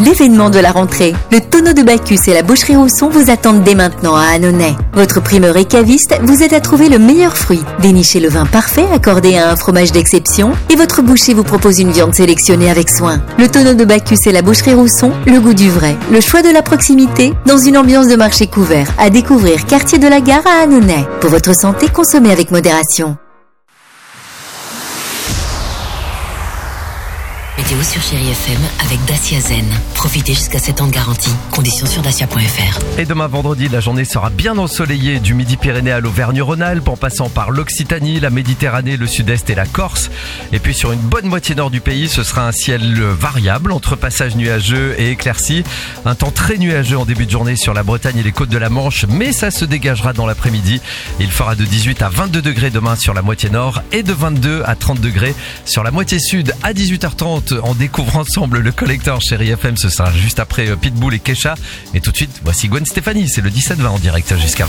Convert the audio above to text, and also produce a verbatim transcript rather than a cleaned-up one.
l'événement de la rentrée. Le tonneau de Bacchus et la boucherie Rousson vous attendent dès maintenant à Annonay. Votre primeur et caviste vous aide à trouver le meilleur fruit. Dénichez le vin parfait accordé à un fromage d'exception et votre boucher vous propose une viande sélectionnée avec soin. Le tonneau de Bacchus et la boucherie Rousson, le goût du vrai, le choix de la proximité dans une ambiance de marché couvert à découvrir quartier de la Gare à Annonay. Pour votre santé, consommez avec modération. Météo sur Chérie F M avec Dacia Zen. Profitez jusqu'à sept ans de garantie. Conditions sur dacia point f r. Et demain vendredi, la journée sera bien ensoleillée du Midi-Pyrénées à l'Auvergne-Rhône-Alpes en passant par l'Occitanie, la Méditerranée, le Sud-Est et la Corse. Et puis sur une bonne moitié nord du pays, ce sera un ciel variable entre passages nuageux et éclaircis. Un temps très nuageux en début de journée sur la Bretagne et les côtes de la Manche, mais ça se dégagera dans l'après-midi. Il fera de dix-huit à vingt-deux degrés demain sur la moitié nord et de vingt-deux à trente degrés sur la moitié sud. À dix-huit heures trente, on découvre ensemble le collecteur Chérie F M. Ce sera juste après Pitbull et Kesha. Et tout de suite, voici Gwen Stefani. C'est le dix-sept vingt en direct jusqu'à